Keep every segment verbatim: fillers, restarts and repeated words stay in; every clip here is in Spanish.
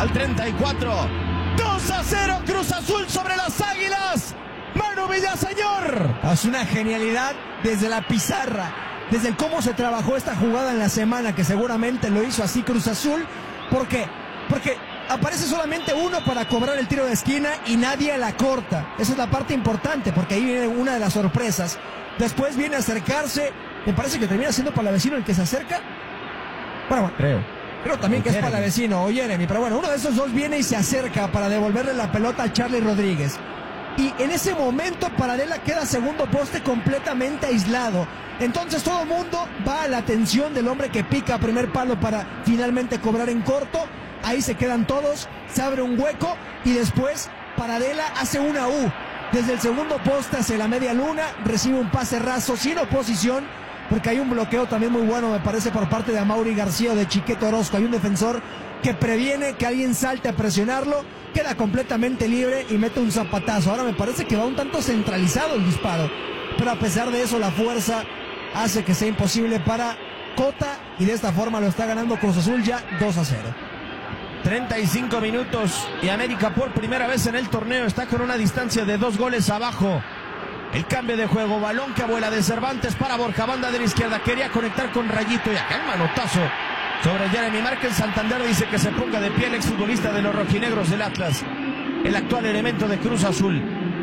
al treinta y cuatro. dos a cero Cruz Azul sobre las Águilas. Manu Villaseñor. Es una genialidad desde la pizarra, desde el cómo se trabajó esta jugada en la semana, que seguramente lo hizo así Cruz Azul. ¿Por qué? Porque aparece solamente uno para cobrar el tiro de esquina y nadie la corta. Esa es la parte importante, porque ahí viene una de las sorpresas. Después viene a acercarse, me parece que termina siendo Palavecino el que se acerca. Bueno, bueno, Creo. creo también que es Palavecino o Jeremy, pero bueno, uno de esos dos viene y se acerca para devolverle la pelota a Charlie Rodríguez. Y en ese momento Paradela queda segundo poste completamente aislado. Entonces todo el mundo va a la atención del hombre que pica a primer palo para finalmente cobrar en corto. Ahí se quedan todos, se abre un hueco y después Paradela hace una U. Desde el segundo poste hacia la media luna, recibe un pase raso sin oposición, porque hay un bloqueo también muy bueno, me parece, por parte de Amaury García o de Chiquete Orozco. Hay un defensor que previene que alguien salte a presionarlo, queda completamente libre y mete un zapatazo. Ahora me parece que va un tanto centralizado el disparo, pero a pesar de eso la fuerza hace que sea imposible para Cota y de esta forma lo está ganando Cruz Azul ya dos a cero. treinta y cinco minutos y América por primera vez en el torneo está con una distancia de dos goles abajo. El cambio de juego, balón que vuela de Cervantes para Borja, banda de la izquierda, quería conectar con Rayito y acá el manotazo sobre Jeremy Márquez. Santander dice que se ponga de pie el exfutbolista de los rojinegros del Atlas, el actual elemento de Cruz Azul,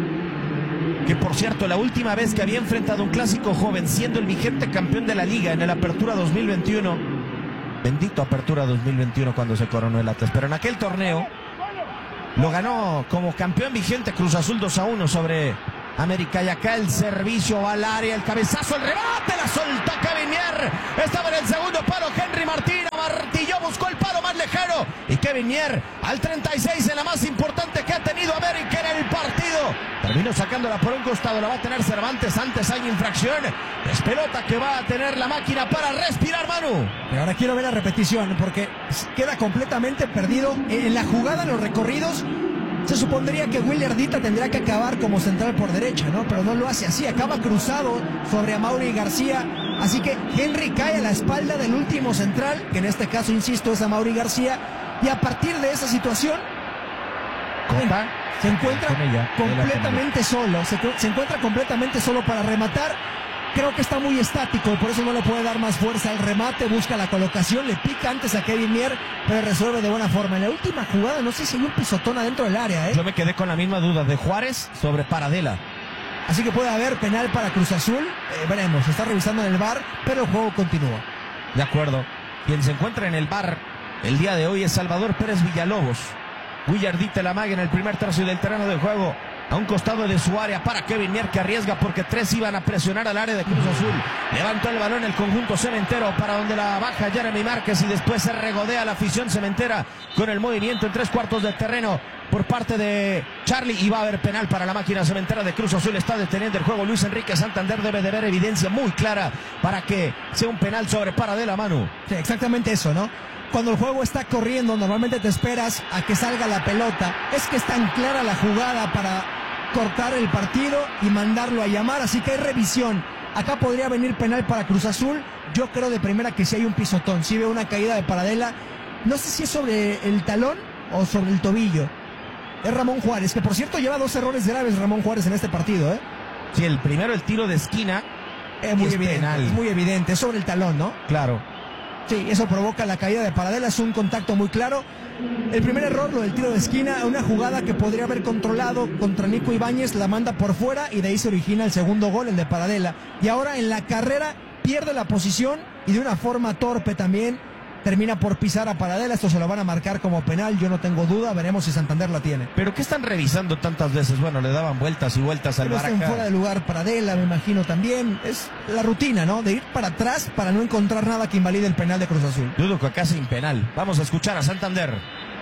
que por cierto la última vez que había enfrentado un clásico joven siendo el vigente campeón de la liga en el Apertura dos mil veintiuno, bendito Apertura dos mil veintiuno cuando se coronó el Atlas, pero en aquel torneo lo ganó como campeón vigente Cruz Azul dos a uno sobre América. Y acá el servicio va al área, el cabezazo, el rebate, la soltó Kevin Mier. Estaba en el segundo palo Henry Martín, martilló, buscó el palo más lejano. Y Kevin Mier al treinta y seis en la más importante que ha tenido América en el partido. Terminó sacándola por un costado, la va a tener Cervantes, antes hay infracción. Es pelota que va a tener la máquina para respirar, Manu. Y ahora quiero ver la repetición, porque queda completamente perdido en la jugada, en los recorridos. Se supondría que Willy Ardita tendría que acabar como central por derecha, ¿no? Pero no lo hace así, acaba cruzado sobre Amaury García. Así que Henry cae a la espalda del último central, que en este caso, insisto, es Amaury García. Y a partir de esa situación, Cota se encuentra completamente solo. Se, se encuentra completamente solo para rematar. Creo que está muy estático, por eso no le puede dar más fuerza al remate, busca la colocación, le pica antes a Kevin Mier, pero resuelve de buena forma. En la última jugada no sé si hay un pisotón adentro del área, ¿eh? Yo me quedé con la misma duda de Juárez sobre Paradela. Así que puede haber penal para Cruz Azul, eh, veremos, se está revisando en el V A R, pero el juego continúa. De acuerdo, quien se encuentra en el V A R el día de hoy es Salvador Pérez Villalobos. Willardita la maga en el primer tercio del terreno de juego, a un costado de su área para Kevin Mier, que arriesga porque tres iban a presionar al área de Cruz Azul. Levantó el balón el conjunto cementero para donde la baja Jeremy Márquez y después se regodea la afición cementera con el movimiento en tres cuartos de terreno por parte de Charlie, y va a haber penal para la máquina cementera de Cruz Azul. Está deteniendo el juego Luis Enrique Santander, debe de ver evidencia muy clara para que sea un penal sobre Paradela, Manu. Sí, exactamente eso, ¿no? Cuando el juego está corriendo, normalmente te esperas a que salga la pelota. Es que es tan clara la jugada para cortar el partido y mandarlo a llamar, así que hay revisión. Acá podría venir penal para Cruz Azul. Yo creo de primera que sí hay un pisotón, sí veo una caída de Paradela. No sé si es sobre el talón o sobre el tobillo. Es Ramón Juárez, que por cierto lleva dos errores graves Ramón Juárez en este partido, ¿eh? Sí, el primero, el tiro de esquina, es muy es evidente, penal. es muy evidente, es sobre el talón, ¿no? Claro. Sí, eso provoca la caída de Paradela, es un contacto muy claro. El primer error, lo del tiro de esquina, una jugada que podría haber controlado contra Nico Ibáñez, la manda por fuera y de ahí se origina el segundo gol, el de Paradela. Y ahora en la carrera pierde la posición y de una forma torpe también termina por pisar a Paradela. Esto se lo van a marcar como penal, yo no tengo duda, veremos si Santander la tiene. ¿Pero qué están revisando tantas veces? Bueno, le daban vueltas y vueltas al Pero está en Baraja. fuera de lugar Paradela, me imagino también. Es la rutina, ¿no? De ir para atrás para no encontrar nada que invalide el penal de Cruz Azul. Dudo que acá sin penal. Vamos a escuchar a Santander.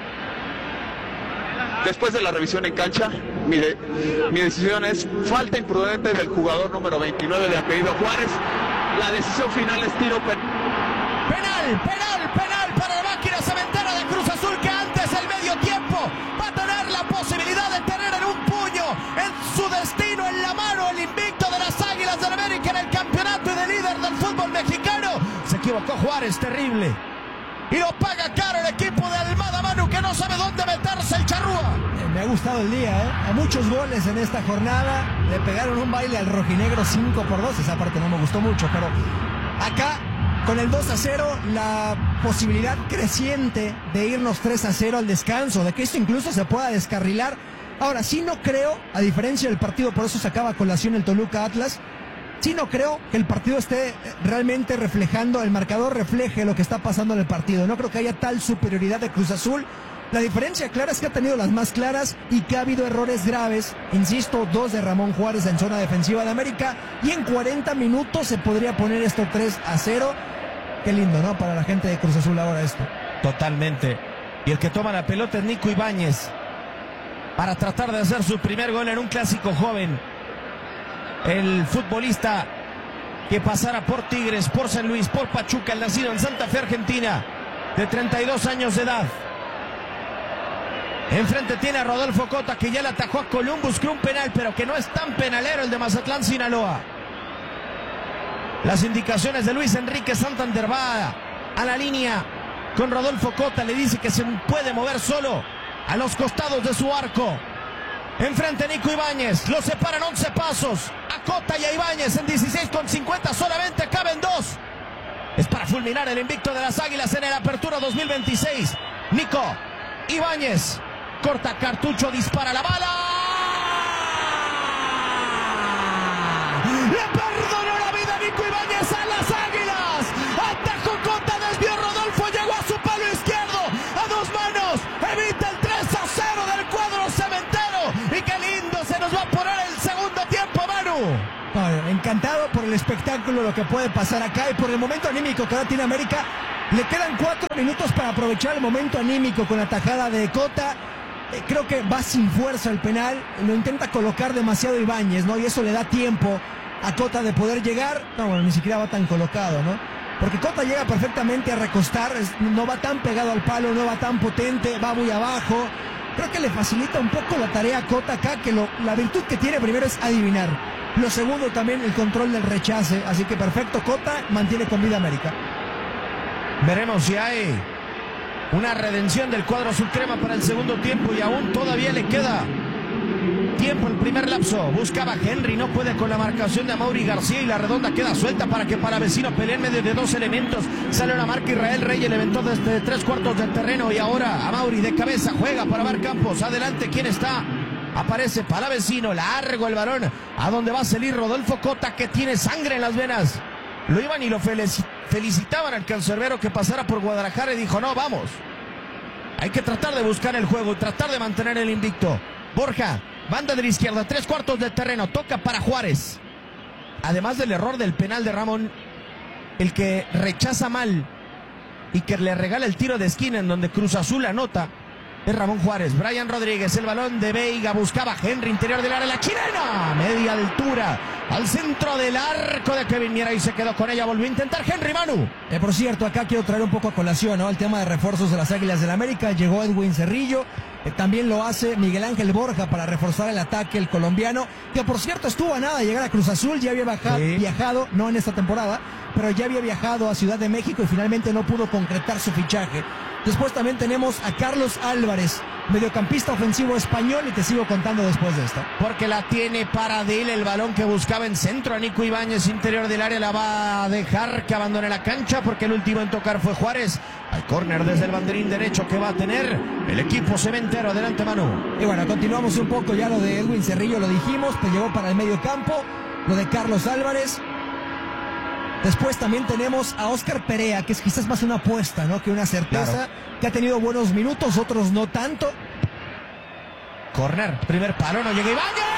Después de la revisión en cancha, mi, de, mi decisión es falta imprudente del jugador número veintinueve de apellido Juárez. La decisión final es tiro penal. Penal, penal, penal para la máquina cementera de Cruz Azul, que antes el medio tiempo va a tener la posibilidad de tener en un puño, en su destino, en la mano, el invicto de las Águilas del América en el campeonato y de líder del fútbol mexicano. Se equivocó Juárez, terrible. Y lo paga caro el equipo de Almada, Manu, que no sabe dónde meterse el charrúa. Eh, me ha gustado el día, ¿eh? A muchos goles en esta jornada. Le pegaron un baile al rojinegro cinco por dos. Esa parte no me gustó mucho, pero acá, con el dos a cero, la posibilidad creciente de irnos tres a cero al descanso, de que esto incluso se pueda descarrilar. Ahora, sí no creo, a diferencia del partido, por eso sacaba a colación el Toluca Atlas, sí no creo que el partido esté realmente reflejando, el marcador refleje lo que está pasando en el partido. No creo que haya tal superioridad de Cruz Azul. La diferencia clara es que ha tenido las más claras y que ha habido errores graves. Insisto, dos de Ramón Juárez en zona defensiva de América, y en cuarenta minutos se podría poner esto tres a cero. Qué lindo, ¿no? Para la gente de Cruz Azul ahora esto. Totalmente. Y el que toma la pelota es Nico Ibáñez, para tratar de hacer su primer gol en un clásico joven. El futbolista que pasara por Tigres, por San Luis, por Pachuca, el nacido en Santa Fe, Argentina, de treinta y dos años de edad. Enfrente tiene a Rodolfo Cota, que ya le atajó a Columbus con un penal, pero que no es tan penalero el de Mazatlán, Sinaloa. Las indicaciones de Luis Enrique Santander, va a la línea con Rodolfo Cota, le dice que se puede mover solo a los costados de su arco. Enfrente Nico Ibáñez, lo separan once pasos. A Cota y a Ibáñez en dieciséis con cincuenta, solamente caben dos. Es para fulminar el invicto de las Águilas en el Apertura dos mil veintiséis. Nico Ibáñez corta cartucho, dispara la bala. Le perdonó la vida a Nico Ibáñez a las Águilas. Atajó Cota, desvió Rodolfo, llegó a su palo izquierdo a dos manos. Evita el tres a cero del cuadro cementero. Y qué lindo se nos va a poner el segundo tiempo, Manu. Bueno, encantado por el espectáculo, lo que puede pasar acá y por el momento anímico que ahora tiene América. Le quedan cuatro minutos para aprovechar el momento anímico con la tajada de Cota. Eh, creo que va sin fuerza el penal, lo intenta colocar demasiado Ibáñez, ¿no? Y eso le da tiempo a Cota de poder llegar. No, bueno, ni siquiera va tan colocado, ¿no? Porque Cota llega perfectamente a recostar, es, no va tan pegado al palo, no va tan potente, va muy abajo. Creo que le facilita un poco la tarea a Cota acá, que lo, la virtud que tiene primero es adivinar. Lo segundo también el control del rechace, así que perfecto, Cota mantiene con vida América. Veremos si hay una redención del cuadro azul crema para el segundo tiempo, y aún todavía le queda tiempo el primer lapso. Buscaba Henry, no puede con la marcación de Amaury García, y la redonda queda suelta para que Palavecino pelee en medio de dos elementos. Sale una marca Israel Reyes, le aventó desde tres cuartos del terreno, y ahora Amaury de cabeza juega para Mar Campos. Adelante, ¿quién está? Aparece Palavecino, largo el balón a donde va a salir Rodolfo Cota, que tiene sangre en las venas. Lo iban y lo felicitaban al cancerbero que pasara por Guadalajara, y dijo: no, vamos, hay que tratar de buscar el juego y tratar de mantener el invicto. Borja, banda de la izquierda, tres cuartos del terreno, toca para Juárez. Además del error del penal de Ramón, el que rechaza mal y que le regala el tiro de esquina en donde Cruz Azul anota es Ramón Juárez. Brian Rodríguez, el balón de Veiga, buscaba Henry, interior del área, la chilena, media altura, al centro del arco de Kevin Miera, y se quedó con ella. Volvió a intentar Henry, Manu. Eh, por cierto, acá quiero traer un poco a colación, ¿no? El tema de refuerzos de las Águilas del América. Llegó Edwin Cerrillo, eh, también lo hace Miguel Ángel Borja para reforzar el ataque, el colombiano, que por cierto estuvo a nada de llegar a Cruz Azul. Ya había bajado, sí. viajado, no en esta temporada, pero ya había viajado a Ciudad de México y finalmente no pudo concretar su fichaje. Después también tenemos a Carlos Álvarez, mediocampista ofensivo español, y te sigo contando después de esto. Porque la tiene para Dil, el balón que buscaba en centro a Nico Ibáñez, interior del área, la va a dejar que abandone la cancha, porque el último en tocar fue Juárez. Al córner desde el banderín derecho que va a tener el equipo cementero. Adelante, Manu. Y bueno, continuamos un poco ya lo de Edwin Cerrillo, lo dijimos, pues llegó para el medio campo, lo de Carlos Álvarez. Después también tenemos a Óscar Perea, que es quizás más una apuesta, ¿no?, que una certeza, claro, que ha tenido buenos minutos, otros no tanto. Corner, primer palo, no llega Ibáñez.